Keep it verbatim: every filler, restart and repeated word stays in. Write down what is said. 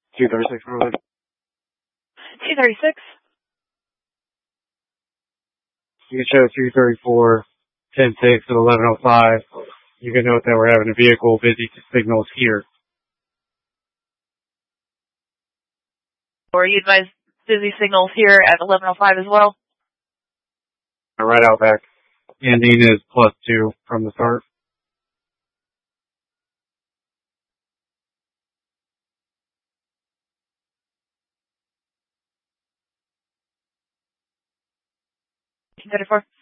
two thirty-six, really. two thirty-six. You can show two thirty-four, ten six, and eleven oh five. You can note that we're having a vehicle busy signals here. Or you advise busy signals here at eleven oh five as well? Right out back. Ending is plus two from the start. two thirty-four.